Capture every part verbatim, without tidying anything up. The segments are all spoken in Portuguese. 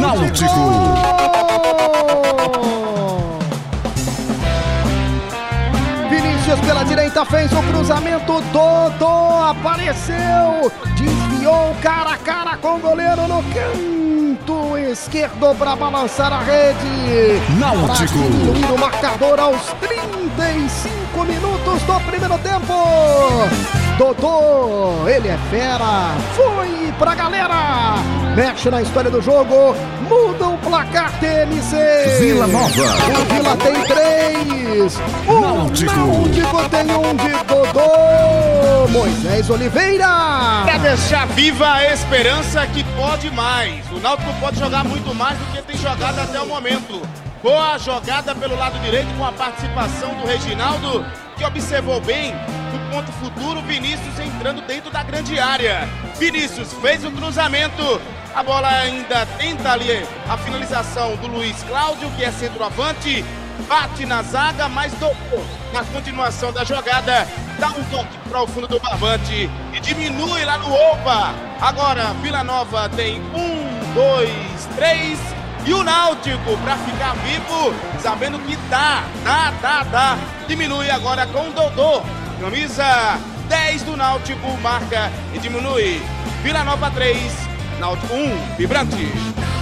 Náutico. Vinícius pela direita fez o cruzamento, Dodô apareceu, desviou cara a cara com o goleiro no canto esquerdo para balançar a rede. Náutico. Pra diminuir o marcador aos trinta e cinco minutos do primeiro tempo. Dodô, ele é fera, foi pra galera, mexe na história do jogo, muda o placar T M C. Vila Nova. O Vila tem três, o Náutico. Náutico tem um de Dodô. Moisés Oliveira. Pra deixar viva a esperança que pode mais. O Náutico pode jogar muito mais do que tem jogado até o momento. Boa jogada pelo lado direito com a participação do Reginaldo, que observou bem o ponto futuro, Vinícius entrando dentro da grande área. Vinícius fez o cruzamento, a bola ainda tenta ali a finalização do Luiz Cláudio, que é centroavante, bate na zaga, mas do, na continuação da jogada, dá um toque para o fundo do barbante e diminui lá no Opa. Agora Vila Nova tem um, dois, três... E o Náutico, para ficar vivo, sabendo que dá, dá, dá, dá. Diminui agora com o Dodô. Camisa dez do Náutico, marca e diminui. Vila Nova três, Náutico um, vibrante.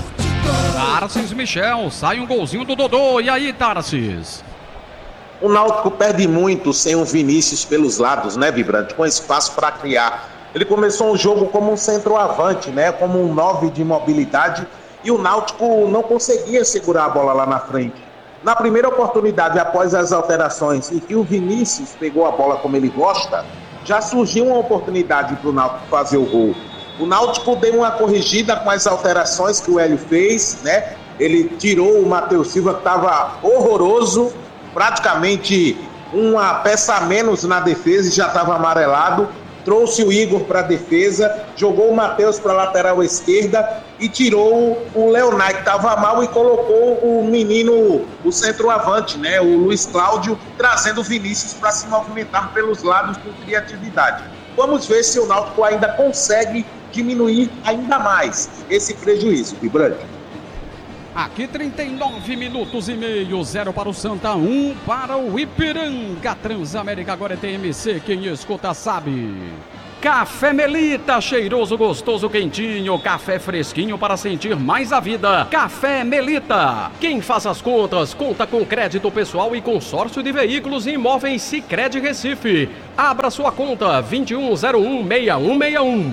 Tarsis Michel, sai um golzinho do Dodô. E aí, Tarsis? O Náutico perde muito sem o Vinícius pelos lados, né, Vibrante? Com espaço para criar. Ele começou o jogo como um centroavante, né? Como um nove de mobilidade. E o Náutico não conseguia segurar a bola lá na frente. Na primeira oportunidade, após as alterações, em que o Vinícius pegou a bola como ele gosta, já surgiu uma oportunidade para o Náutico fazer o gol. O Náutico deu uma corrigida com as alterações que o Hélio fez, né? Ele tirou o Matheus Silva, que estava horroroso, praticamente uma peça a menos na defesa e já estava amarelado. Trouxe o Igor para a defesa, jogou o Matheus para a lateral esquerda e tirou o Leonardo, que estava mal, e colocou o menino, o centroavante, né, o Luiz Cláudio, trazendo o Vinícius para se movimentar pelos lados com criatividade. Vamos ver se o Náutico ainda consegue diminuir ainda mais esse prejuízo, Vibrante. Aqui trinta e nove minutos e meio, zero para o Santa, um para o Ipiranga. Transamérica agora é T M C, quem escuta sabe. Café Melita, cheiroso, gostoso, quentinho, café fresquinho para sentir mais a vida. Café Melita. Quem faz as contas, conta com crédito pessoal e consórcio de veículos e imóveis Sicredi Recife. Abra sua conta, vinte e um zero um, seis um seis um.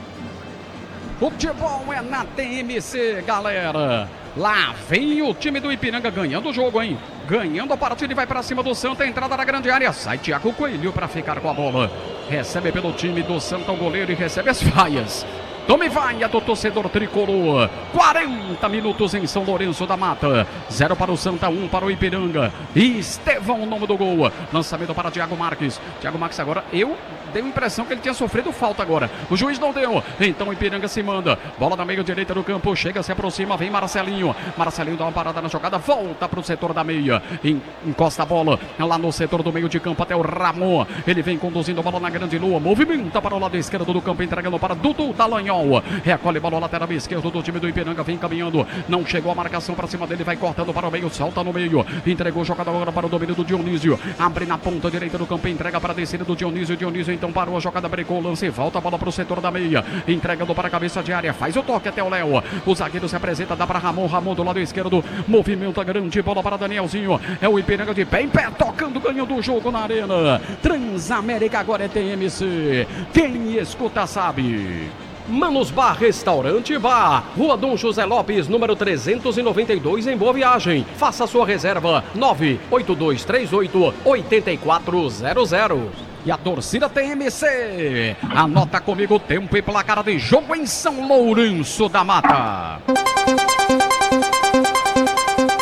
Futebol é na T M C, galera. Lá vem o time do Ipiranga ganhando o jogo, hein? Ganhando a partida e vai pra cima do Santa. Entrada na grande área. Sai Thiago Coelho pra ficar com a bola. Recebe pelo time do Santa o goleiro e recebe as vaias. Tome vaia do torcedor tricolor. quarenta minutos em São Lourenço da Mata. zero para o Santa, um para o Ipiranga. Estevão, o nome do gol. Lançamento para Thiago Marques. Thiago Marques agora, eu dei a impressão que ele tinha sofrido falta agora. O juiz não deu. Então o Ipiranga se manda. Bola na meia direita do campo. Chega, se aproxima. Vem Marcelinho. Marcelinho dá uma parada na jogada. Volta para o setor da meia. Encosta a bola lá no setor do meio de campo até o Ramon. Ele vem conduzindo a bola na grande lua. Movimenta para o lado esquerdo do campo. Entregando para Dudu Dallagnol. Recolhe bola lateral esquerdo do time do Ipiranga. Vem caminhando. Não chegou a marcação para cima dele. Vai cortando para o meio. Solta no meio. Entregou o jogador agora para o domínio do Dionísio. Abre na ponta direita do campo. Entrega para a descida do Dionísio. Dionísio então parou a jogada. Brecou o lance. Volta a bola para o setor da meia. Entregando para a cabeça de área. Faz o toque até o Léo. O zagueiro se apresenta. Dá para Ramon. Ramon do lado esquerdo. Movimenta grande. Bola para Danielzinho. É o Ipiranga de pé em pé. Tocando. Ganhando o jogo na arena. Transamérica agora é T M C. Quem escuta sabe. Manos Bar Restaurante Bar, Rua Dom José Lopes, número trezentos e noventa e dois, em Boa Viagem. Faça sua reserva nove oito dois três oito oito quatro zero zero. E a torcida T M C, anota comigo o tempo e placar de jogo em São Lourenço da Mata.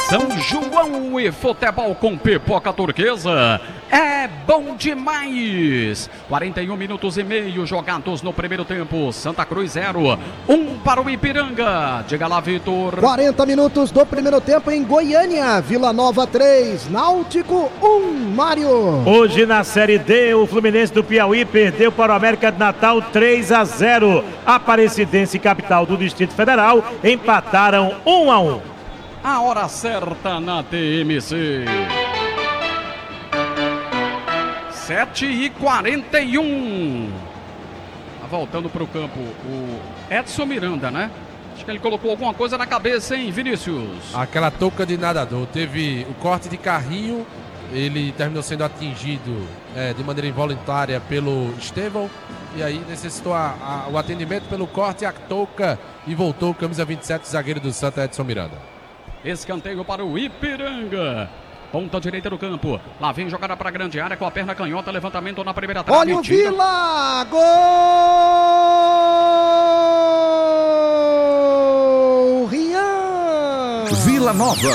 São João e futebol com pipoca turquesa é bom demais. quarenta e um minutos e meio jogados no primeiro tempo. Santa Cruz zero, um para o Ipiranga. Diga lá, Vitor. quarenta minutos do primeiro tempo em Goiânia. Vila Nova três, Náutico um, Mário. Hoje na Série D, o Fluminense do Piauí perdeu para o América de Natal três a zero. Aparecidense e Capital do Distrito Federal empataram um a um. A hora certa na T M C. sete e quarenta e um. Tá voltando para o campo o Edson Miranda, né? Acho que ele colocou alguma coisa na cabeça, hein, Vinícius? Aquela touca de nadador. Teve o corte de carrinho. Ele terminou sendo atingido é, de maneira involuntária pelo Estevão. E aí necessitou a, a, o atendimento pelo corte, a touca. E voltou o camisa vinte e sete, zagueiro do Santa, Edson Miranda. Escanteio para o Ipiranga. Ponta direita do campo. Lá vem jogada para a grande área com a perna canhota. Levantamento na primeira trave. Olha o tira. Vila! Gol! Rian! Vila Nova.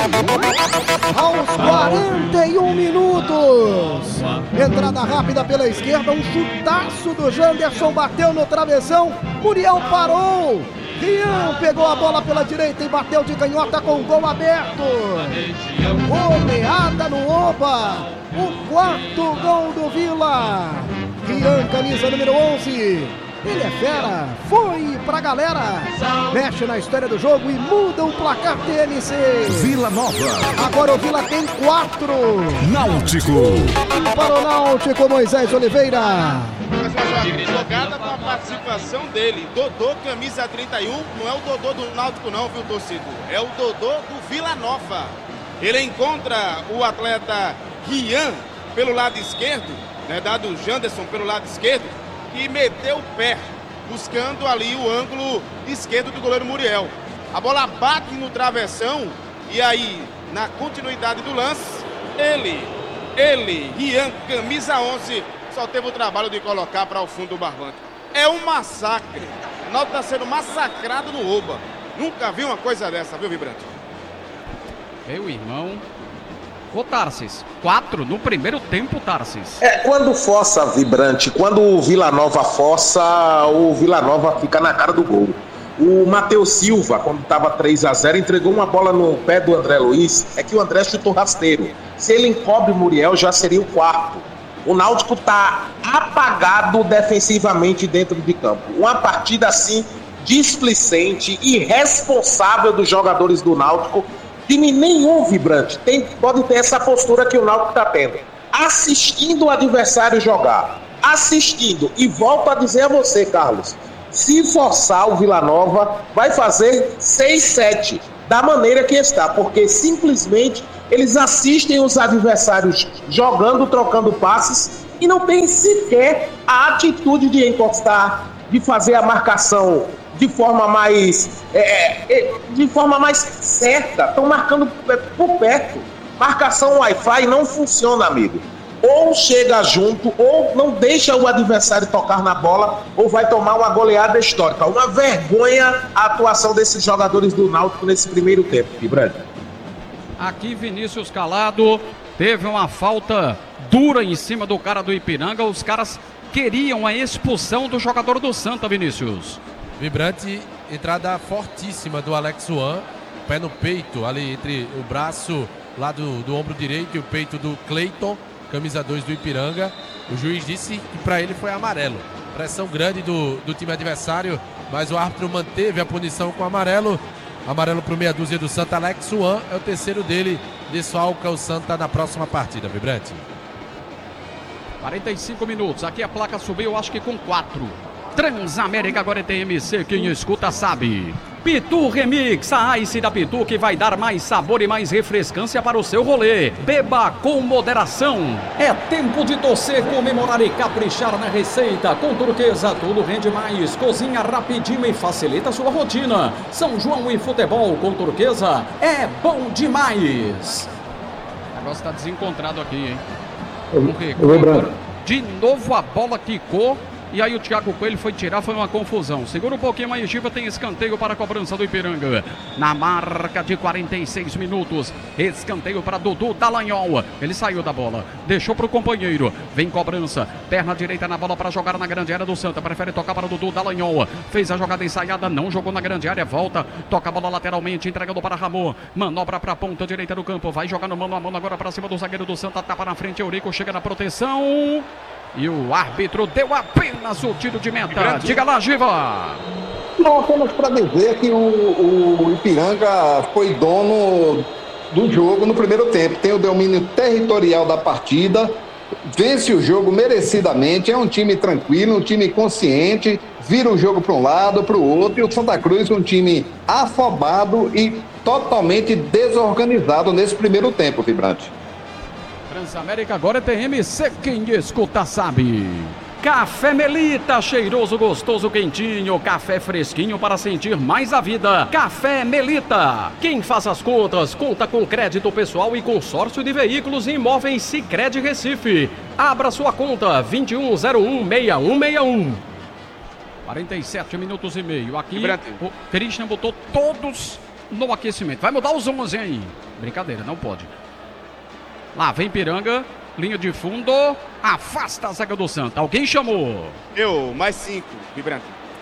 Aos quarenta e um minutos. Entrada rápida pela esquerda. Um chutaço do Janderson. Bateu no travessão. Muriel parou. Rian pegou a bola pela direita e bateu de canhota com o gol aberto. Goleada no Oba. O quarto gol do Vila. Rian, camisa número onze. Ele é fera. Foi pra galera. Mexe na história do jogo e muda o placar T M C. Vila Nova. Agora o Vila tem quatro. Náutico. Para o Náutico, Moisés Oliveira. Jogada com a participação dele. Dodô, camisa trinta e um. Não é o Dodô do Náutico não, viu, torcido? É o Dodô do Vila Nova. Ele encontra o atleta Rian pelo lado esquerdo, né, dado o Janderson pelo lado esquerdo, e meteu o pé, buscando ali o ângulo esquerdo do goleiro Muriel. A bola bate no travessão e aí, na continuidade do lance, ele, ele, Rian, camisa onze, só teve o trabalho de colocar para o fundo do barbante. É um massacre. O Náutico está sendo massacrado no Oba. Nunca vi uma coisa dessa, viu, Vibrante? Meu irmão. Ô, Tarsis, quatro no primeiro tempo, Tarsis. É, quando força, Vibrante, quando o Vila Nova força, o Vila Nova fica na cara do gol. O Matheus Silva, quando estava três a zero, entregou uma bola no pé do André Luiz. É que o André chutou rasteiro. Se ele encobre o Muriel, já seria o quarto. O Náutico está apagado defensivamente dentro de campo. Uma partida assim, displicente, irresponsável dos jogadores do Náutico. Time nenhum, Vibrante, tem, pode ter essa postura que o Náutico está tendo. Assistindo o adversário jogar. Assistindo. E volto a dizer a você, Carlos. Se forçar o Vila Nova, vai fazer seis sete. Da maneira que está. Porque simplesmente eles assistem os adversários jogando, trocando passes. E não tem sequer a atitude de encostar, de fazer a marcação de forma mais é, de forma mais certa. Estão marcando por perto. Marcação Wi-Fi não funciona, amigo. Ou chega junto, ou não deixa o adversário tocar na bola, ou vai tomar uma goleada histórica. Uma vergonha a atuação desses jogadores do Náutico nesse primeiro tempo, Vibrante. Aqui Vinícius Calado teve uma falta dura em cima do cara do Ipiranga. Os caras queriam a expulsão do jogador do Santa, Vinícius. Vibrante, entrada fortíssima do Alex Juan, pé no peito, ali entre o braço lá do, do ombro direito e o peito do Cleiton, camisa dois do Ipiranga. O juiz disse que para ele foi amarelo. Pressão grande do, do time adversário, mas o árbitro manteve a punição com amarelo. Amarelo para o meia dúzia do Santa. Alex Juan é o terceiro dele, desfalca o Santa na próxima partida, Vibrante. quarenta e cinco minutos, aqui a placa subiu, acho que com quatro. Transamérica agora é T M C, quem escuta sabe. Pitu Remix, a Ice da Pitu que vai dar mais sabor e mais refrescância para o seu rolê. Beba com moderação. É tempo de torcer, comemorar e caprichar na receita. Com Turquesa tudo rende mais. Cozinha rapidinho e facilita a sua rotina. São João e futebol com Turquesa é bom demais. O negócio está desencontrado aqui, hein? Um recuo. De novo a bola quicou E aí o Thiago Coelho foi tirar, foi uma confusão. Segura um pouquinho mais, Giva, tem escanteio para a cobrança do Ipiranga. Na marca de quarenta e seis minutos, escanteio para Dudu Dallagnol. Ele saiu da bola, deixou para o companheiro. Vem cobrança, perna direita na bola para jogar na grande área do Santa. Prefere tocar para Dudu Dallagnol. Fez a jogada ensaiada, não jogou na grande área, volta, toca a bola lateralmente, entregando para Ramon. Manobra para a ponta direita do campo, vai jogar no mano a mano agora para cima do zagueiro do Santa. Tapa na frente, Eurico chega na proteção. E o árbitro deu apenas o tiro de meta. Diga lá, Giva. Não, apenas para dizer que o, o Ipiranga foi dono do jogo no primeiro tempo. Tem o domínio territorial da partida, vence o jogo merecidamente, é um time tranquilo, um time consciente, vira o jogo para um lado, para o outro, e o Santa Cruz um time afobado e totalmente desorganizado nesse primeiro tempo, Vibrante. Transamérica agora é T M C, quem escuta sabe. Café Melita, cheiroso, gostoso, quentinho, café fresquinho para sentir mais a vida. Café Melita. Quem faz as contas, conta com crédito pessoal e consórcio de veículos e imóveis Sicredi Recife. Abra sua conta, vinte e um zero um, seis um seis um. quarenta e sete minutos e meio. Aqui o Christian botou todos no aquecimento. Vai mudar os onze aí. Brincadeira, não pode. Lá vem Piranga, linha de fundo, afasta a zaga do Santa. Alguém chamou? Eu, mais cinco, Vibrante.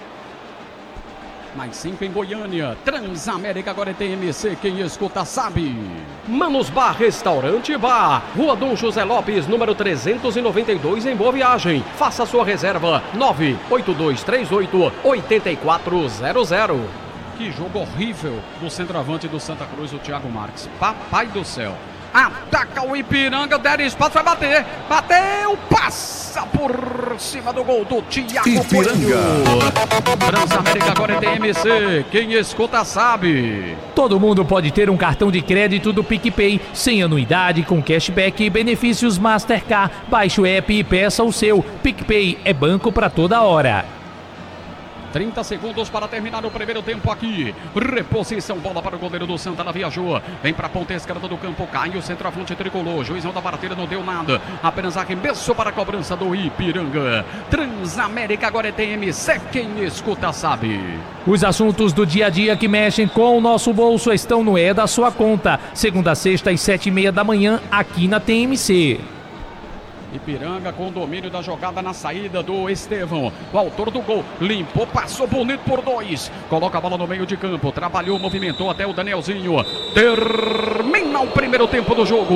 Mais cinco em Goiânia. Transamérica agora é T M C, quem escuta sabe. Manos Bar Restaurante Bar, Rua Dom José Lopes, número trezentos e noventa e dois, em Boa Viagem. Faça sua reserva, nove oito dois três oito, oito quatro zero zero. Que jogo horrível do centroavante do Santa Cruz, o Thiago Marques. Papai do céu. Ataca o Ipiranga, deram espaço, vai bater. Bateu, passa por cima do gol do Thiago Ipiranga. Transamérica agora é T M C, quem escuta sabe. Todo mundo pode ter um cartão de crédito do PicPay, sem anuidade, com cashback e benefícios Mastercard. Baixe o app e peça o seu. PicPay é banco para toda hora. trinta segundos para terminar o primeiro tempo aqui. Reposição, bola para o goleiro do Santa, ela viajou. Vem para a ponta esquerda do campo, cai o centroavante tricolor. Juizão da partida não deu nada. Apenas arremesso para a cobrança do Ipiranga. Transamérica agora é T M C, quem escuta sabe. Os assuntos do dia a dia que mexem com o nosso bolso estão no É da Sua Conta. Segunda a sexta às sete e meia da manhã, aqui na T M C. Ipiranga com domínio da jogada na saída do Estevão. O autor do gol limpou, passou bonito por dois. Coloca a bola no meio de campo. Trabalhou, movimentou até o Danielzinho. Termina o primeiro tempo do jogo.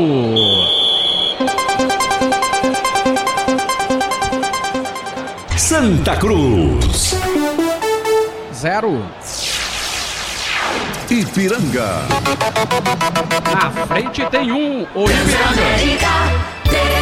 Santa Cruz. Zero. Ipiranga. Na frente tem um. O Ipiranga.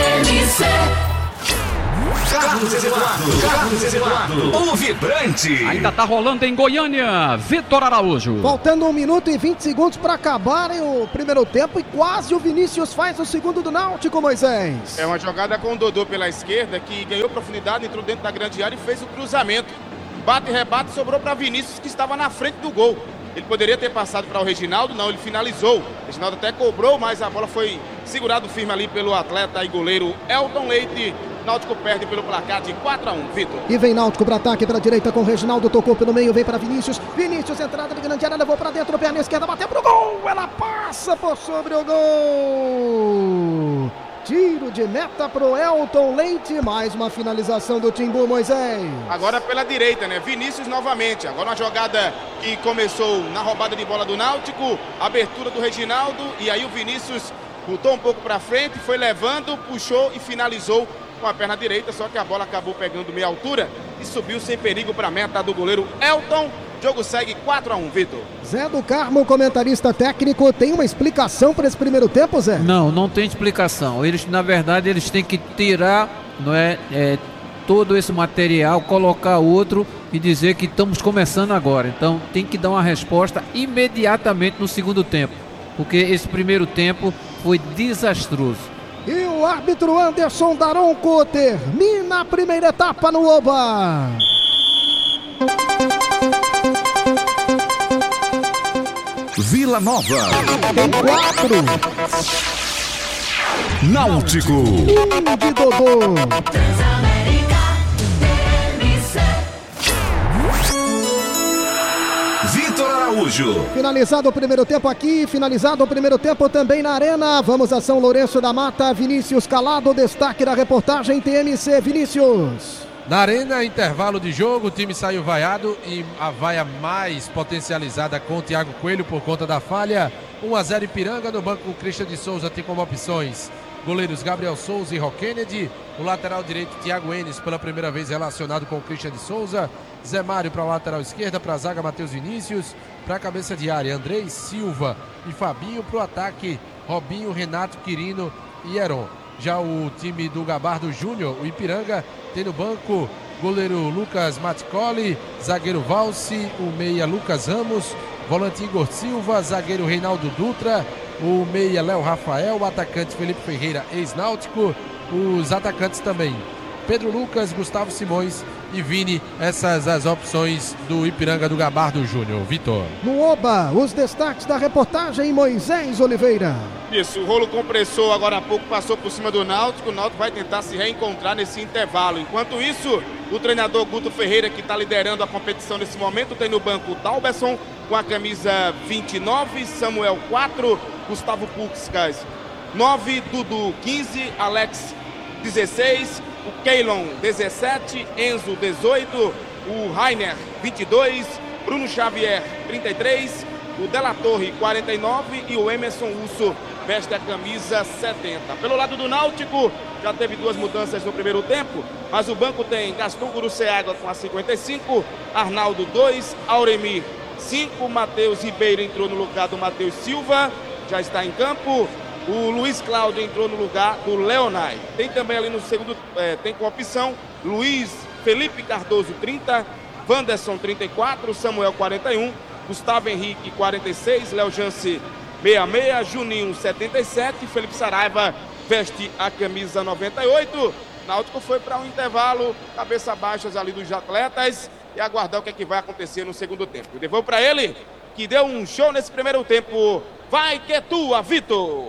Carlos Eduardo, Carlos Eduardo, o vibrante. Ainda tá rolando em Goiânia, Vitor Araújo. Faltando um minuto e vinte segundos para acabarem o primeiro tempo e quase o Vinícius faz o segundo do Náutico, Moisés. É uma jogada com o Dodô pela esquerda que ganhou profundidade, entrou dentro da grande área e fez o cruzamento. Bate e rebate, sobrou para Vinícius, que estava na frente do gol. Ele poderia ter passado para o Reginaldo, não, ele finalizou. O Reginaldo até cobrou, mas a bola foi segurado firme ali pelo atleta e goleiro Elton Leite. Náutico perde pelo placar de quatro a um, Vitor. E vem Náutico para ataque pela direita com o Reginaldo, tocou pelo meio, vem para Vinícius. Vinícius, entrada de grande área, levou para dentro, perna esquerda, bateu pro gol. Ela passa por sobre o gol. Tiro de meta pro Elton Leite, mais uma finalização do Timbu, Moisés. Agora pela direita, né? Vinícius novamente. Agora uma jogada que começou na roubada de bola do Náutico, abertura do Reginaldo, e aí o Vinícius botou um pouco para frente, foi levando, puxou e finalizou com a perna direita, só que a bola acabou pegando meia altura e subiu sem perigo para a meta do goleiro Elton. O jogo segue quatro a um, Vitor. Zé do Carmo, comentarista técnico, tem uma explicação para esse primeiro tempo, Zé? Não, não tem explicação. Eles, na verdade, eles têm que tirar, não é, é todo esse material, colocar outro e dizer que estamos começando agora. Então tem que dar uma resposta imediatamente no segundo tempo, porque esse primeiro tempo foi desastroso. E o árbitro Anderson Daronco termina a primeira etapa no Oba. Vila Nova. Tem quatro. Náutico. Um de Dodô. Vitor Araújo. Finalizado o primeiro tempo aqui, finalizado o primeiro tempo também na Arena. Vamos a São Lourenço da Mata. Vinícius Calado, destaque da reportagem T M C. Vinícius. Na Arena, intervalo de jogo, o time saiu vaiado e a vaia mais potencializada com o Thiago Coelho por conta da falha. um a zero Ipiranga. No banco, o Christian de Souza tem como opções goleiros Gabriel Souza e Rock Kennedy. O lateral direito, Thiago Enes, pela primeira vez relacionado com o Christian de Souza. Zé Mário para a lateral esquerda, para a zaga Matheus Vinícius. Para a cabeça de área, Andrei Silva e Fabinho. Para o ataque, Robinho, Renato, Quirino e Heron. Já o time do Gabardo Júnior, o Ipiranga, tem no banco goleiro Lucas Maticoli, zagueiro Valci, o meia Lucas Ramos, volante Igor Silva, zagueiro Reinaldo Dutra, o meia Léo Rafael, o atacante Felipe Ferreira, ex-náutico, os atacantes também Pedro Lucas, Gustavo Simões e Vini. Essas as opções do Ipiranga do Gabardo Júnior. Vitor. No Oba, os destaques da reportagem Moisés Oliveira. Isso, o rolo compressor agora há pouco passou por cima do Náutico. O Náutico vai tentar se reencontrar nesse intervalo. Enquanto isso, o treinador Guto Ferreira, que está liderando a competição nesse momento, tem no banco o Dalberson com a camisa vinte e nove, Samuel quatro, Gustavo Puxcas nove, Dudu quinze, Alex dezesseis, o Keylon dezessete, Enzo dezoito, o Rainer vinte e dois, Bruno Xavier trinta e três, o Della Torre quarenta e nove e o Emerson Urso veste a camisa setenta. Pelo lado do Náutico, já teve duas mudanças no primeiro tempo, mas o banco tem Gaston Guruceaga com a cinquenta e cinco, Arnaldo dois, Auremir cinco, Matheus Ribeiro entrou no lugar do Matheus Silva, já está em campo. O Luiz Cláudio entrou no lugar do Leonai. Tem também ali no segundo, é, tem com opção Luiz Felipe Cardoso trinta, Wanderson trinta e quatro, Samuel quarenta e um, Gustavo Henrique quarenta e seis, Léo Jance sessenta e seis, Juninho setenta e sete, Felipe Saraiva veste a camisa noventa e oito. Náutico foi para um intervalo, cabeça baixas ali dos atletas e aguardar o que é que vai acontecer no segundo tempo. Eu devolvo para ele, que deu um show nesse primeiro tempo. Vai que é tua, Vitor!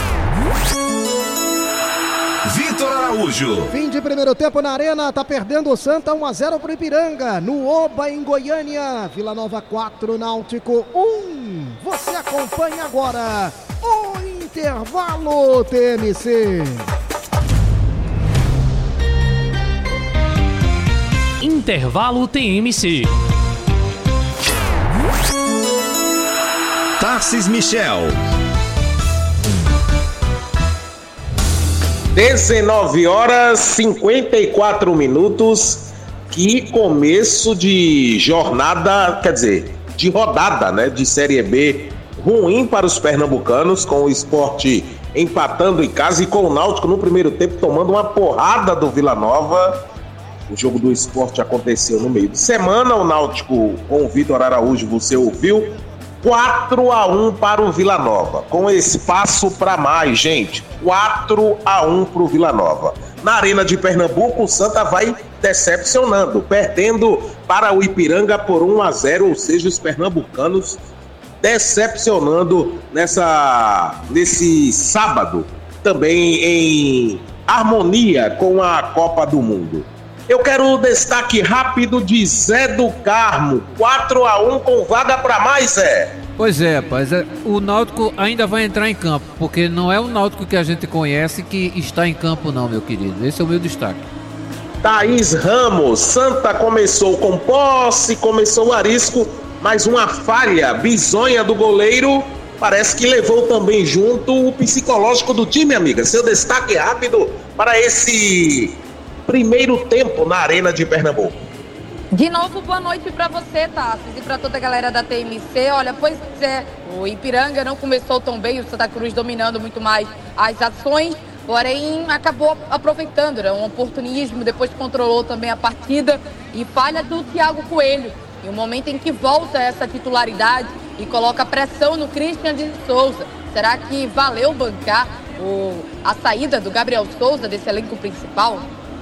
Vitor Araújo. Fim de primeiro tempo na Arena, tá perdendo o Santa um a zero pro Ipiranga. No Oba, em Goiânia, Vila Nova quatro, Náutico um. Você acompanha agora o intervalo T M C. Intervalo T M C. Tarcis Michel. dezenove horas e cinquenta e quatro minutos. Que começo de jornada, quer dizer, de rodada, né, de Série B ruim para os pernambucanos, com o Sport empatando em casa e com o Náutico no primeiro tempo tomando uma porrada do Vila Nova. O jogo do Sport aconteceu no meio de semana. O Náutico com o Vitor Araújo, você ouviu, quatro a um para o Vila Nova, com espaço para mais, gente. quatro a um para o Vila Nova. Na Arena de Pernambuco, o Santa vai decepcionando, perdendo para o Ipiranga por um a zero, ou seja, os pernambucanos decepcionando nessa, nesse sábado, também em harmonia com a Copa do Mundo. Eu quero o destaque rápido de Zé do Carmo, quatro a um com vaga para mais, Zé. Pois é, rapaz, o Náutico ainda vai entrar em campo, porque não é o Náutico que a gente conhece que está em campo não, meu querido. Esse é o meu destaque. Thaís Ramos, Santa começou com posse, começou o arisco, mas uma falha bizonha do goleiro parece que levou também junto o psicológico do time, amiga. Seu destaque rápido para esse primeiro tempo na Arena de Pernambuco. De novo, boa noite para você, Tassis, e para toda a galera da T M C. Olha, pois é, o Ipiranga não começou tão bem, o Santa Cruz dominando muito mais as ações, porém acabou aproveitando, né? Um oportunismo, depois controlou também a partida e falha do Thiago Coelho. E o momento em que volta essa titularidade e coloca pressão no Christian de Souza. Será que valeu bancar o, a saída do Gabriel Souza desse elenco principal?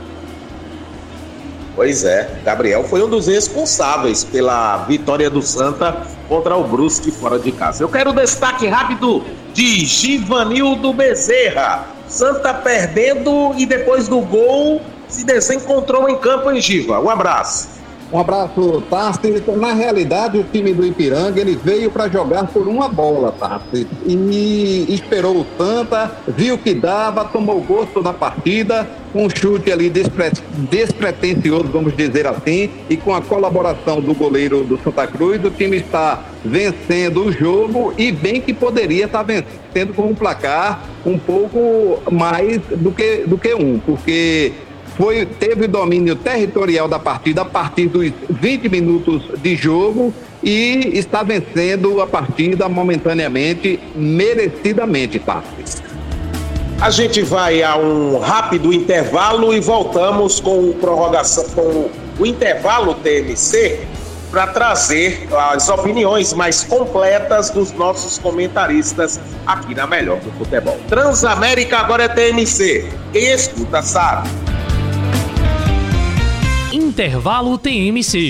Pois é, Gabriel foi um dos responsáveis pela vitória do Santa contra o Brusque fora de casa. Eu quero destaque rápido de Givanildo Bezerra. Santa perdendo e depois do gol se desencontrou em campo, em Giva. Um abraço. Um abraço, Tarcísio. Na realidade, o time do Ipiranga ele veio para jogar por uma bola, Tarcísio. E esperou o Santa, viu que dava, tomou gosto da partida, com um chute ali despre... despretensioso, vamos dizer assim, e com a colaboração do goleiro do Santa Cruz, o time está vencendo o jogo e bem que poderia estar vencendo com um placar um pouco mais do que, do que um, porque... Foi, teve domínio territorial da partida a partir dos vinte minutos de jogo e está vencendo a partida momentaneamente, merecidamente, Tarcísio. A gente vai a um rápido intervalo e voltamos com, o prorrogação, com o intervalo T M C para trazer as opiniões mais completas dos nossos comentaristas aqui na Melhor do Futebol. Transamérica agora é T M C. Quem escuta sabe. Intervalo T M C.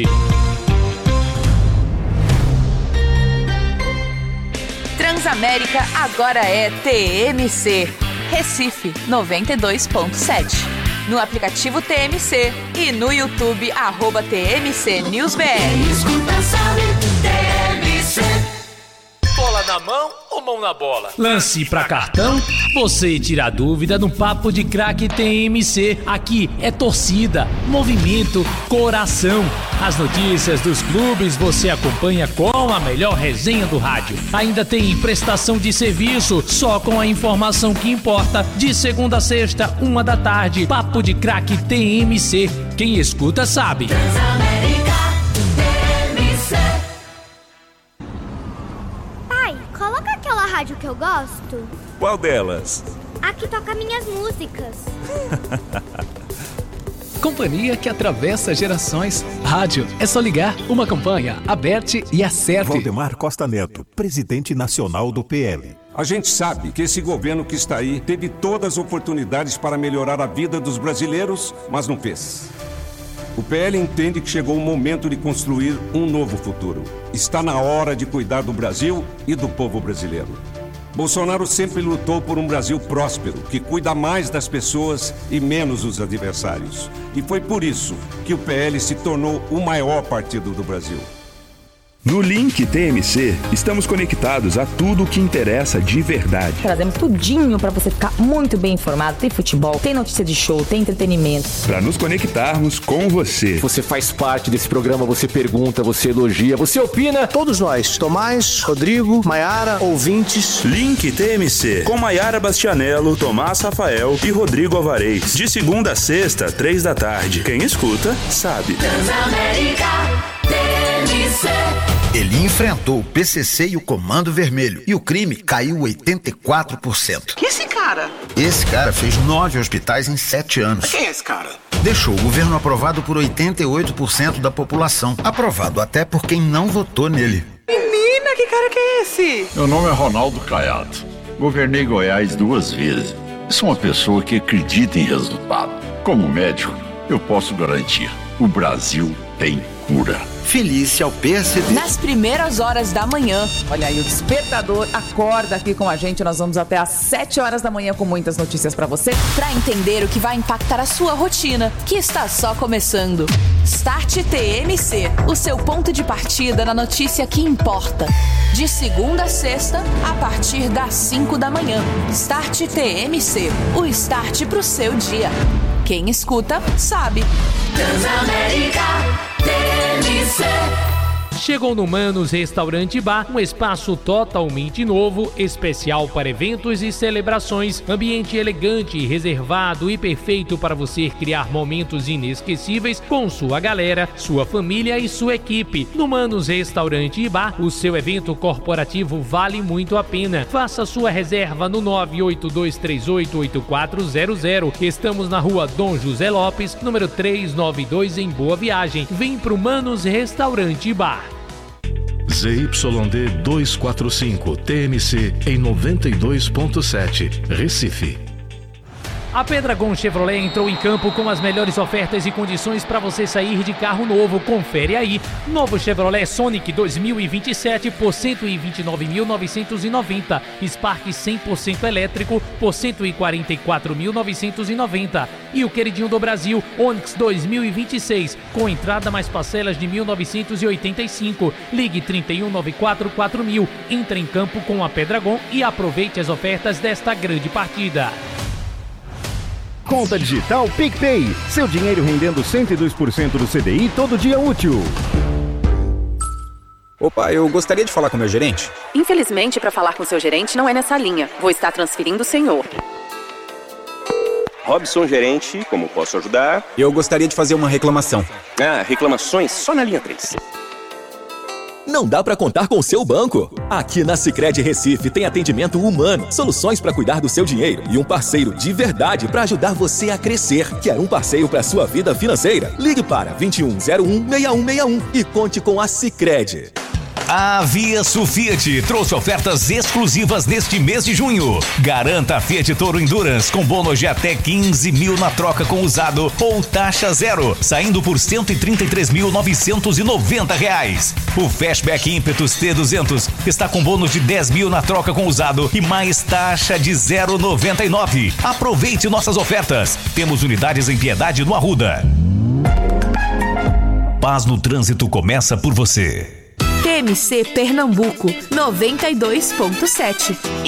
Transamérica agora é T M C. Recife noventa e dois ponto sete. No aplicativo T M C e no YouTube, arroba T M C News B R. Escuta, sabe, T M C. Bola na mão ou mão na bola? Lance pra cartão? Você tira a dúvida no Papo de Craque T M C. Aqui é torcida, movimento, coração. As notícias dos clubes você acompanha com a melhor resenha do rádio. Ainda tem prestação de serviço, só com a informação que importa. De segunda a sexta, uma da tarde. Papo de Craque T M C. Quem escuta sabe. Transamérica T M C. Coloca aquela rádio que eu gosto. Qual delas? A que toca minhas músicas. Companhia que atravessa gerações. Rádio, é só ligar, uma campanha, aperte e acerte. Valdemar Costa Neto, presidente nacional do P L. A gente sabe que esse governo que está aí teve todas as oportunidades para melhorar a vida dos brasileiros, mas não fez. O P L entende que chegou o momento de construir um novo futuro. Está na hora de cuidar do Brasil e do povo brasileiro. Bolsonaro sempre lutou por um Brasil próspero, que cuida mais das pessoas e menos dos adversários. E foi por isso que o P L se tornou o maior partido do Brasil. No Link T M C, estamos conectados a tudo o que interessa de verdade. Trazemos tudinho para você ficar muito bem informado. Tem futebol, tem notícia de show, tem entretenimento. Para nos conectarmos com você. Você faz parte desse programa, você pergunta, você elogia, você opina. Todos nós, Tomás, Rodrigo, Maiara, ouvintes. Link T M C, com Maiara Bastianello, Tomás Rafael e Rodrigo Alvarez. De segunda a sexta, três da tarde. Quem escuta, sabe. Transamérica T M C. Ele enfrentou o P C C e o Comando Vermelho e o crime caiu oitenta e quatro por cento. Que esse cara? Esse cara fez nove hospítais em sete anos. Quem é esse cara? Deixou o governo aprovado por oitenta e oito por cento da população. Aprovado até por quem não votou nele. Menina, que cara que é esse? Meu nome é Ronaldo Caiado. Governei Goiás duas vezes. Sou uma pessoa que acredita em resultado. Como médico, eu posso garantir: o Brasil tem cura. Felícia ao P S D. Nas primeiras horas da manhã. Olha aí, o despertador acorda aqui com a gente. Nós vamos até às sete horas da manhã com muitas notícias pra você, pra entender o que vai impactar a sua rotina, que está só começando. Start T M C, o seu ponto de partida na notícia que importa. De segunda a sexta, a partir das cinco da manhã. Start T M C, o start pro seu dia. Quem escuta, sabe. Transamérica T M C. Chegou no Manos Restaurante Bar, um espaço totalmente novo, especial para eventos e celebrações, ambiente elegante, reservado e perfeito para você criar momentos inesquecíveis com sua galera, sua família e sua equipe. No Manos Restaurante Bar, o seu evento corporativo vale muito a pena. Faça sua reserva no nove oito dois três oito oito quatro zero zero. Estamos na rua Dom José Lopes, número trezentos e noventa e dois, em Boa Viagem. Vem pro Manos Restaurante Bar. Z Y D duzentos e quarenta e cinco, T M C em noventa e dois ponto sete, Recife. A Pedragon Chevrolet entrou em campo com as melhores ofertas e condições para você sair de carro novo. Confere aí. Novo Chevrolet Sonic dois mil e vinte e sete por cento e vinte e nove mil novecentos e noventa. Spark cem por cento elétrico por cento e quarenta e quatro mil novecentos e noventa. E o queridinho do Brasil, Onix dois mil e vinte e seis, com entrada mais parcelas de mil novecentos e oitenta e cinco. Ligue trinta e um noventa e quatro quatro mil. Entre em campo com a Pedragon e aproveite as ofertas desta grande partida. Conta digital PicPay. Seu dinheiro rendendo cento e dois por cento do C D I todo dia útil. Opa, eu gostaria de falar com o meu gerente. Infelizmente, para falar com seu gerente não é nessa linha. Vou estar transferindo o senhor. Robson, gerente, como posso ajudar? Eu gostaria de fazer uma reclamação. Ah, reclamações só na linha três. Não dá para contar com o seu banco? Aqui na Sicredi Recife tem atendimento humano, soluções para cuidar do seu dinheiro e um parceiro de verdade para ajudar você a crescer. Quer um parceiro para sua vida financeira? Ligue para vinte e um zero um, seis um seis um e conte com a Sicredi. A Viaço Fiat trouxe ofertas exclusivas neste mês de junho. Garanta a Fiat Toro Endurance com bônus de até quinze mil na troca com usado ou taxa zero, saindo por cento e trinta e três mil novecentos e noventa reais. O Fastback Impetus T duzentos está com bônus de dez mil na troca com usado e mais taxa de zero vírgula noventa e nove. Aproveite nossas ofertas. Temos unidades em Piedade no Arruda. Paz no trânsito começa por você. T M C Pernambuco noventa e dois ponto sete.